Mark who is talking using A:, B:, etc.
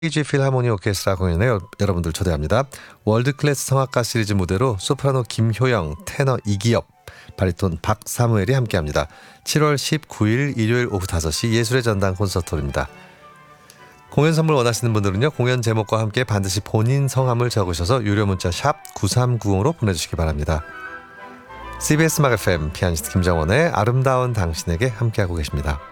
A: KG 필하모니 오케스트라 공연에 여러분들 초대합니다. 월드클래스 성악가 시리즈 무대로 소프라노 김효영, 테너 이기엽, 바리톤 박사무엘이 함께합니다. 7월 19일 일요일 오후 5시 예술의 전당 콘서트홀입니다. 공연 선물 원하시는 분들은요, 공연 제목과 함께 반드시 본인 성함을 적으셔서 유료 문자 샵 9390으로 보내주시기 바랍니다. CBS 음악 FM 피아니스트 김정원의 아름다운 당신에게 함께하고 계십니다.